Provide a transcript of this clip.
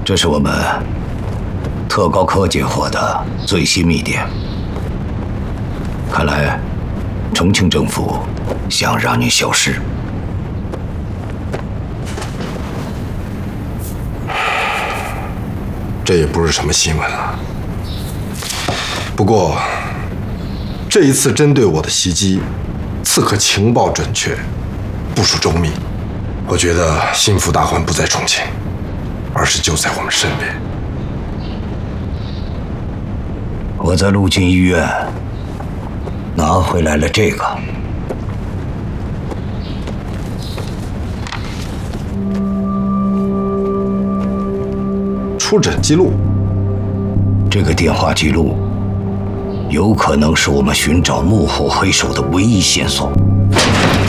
这是我们特高科接获的最新密电。看来，重庆政府想让你消失。 这也不是什么新闻了。不过，这一次针对我的袭击，刺客情报准确，部署周密。我觉得心腹大患不在重庆，而是就在我们身边。 我在陆军医院拿回来了这个。 出诊记录。 这个电话记录有可能是我们寻找幕后黑手的唯一线索。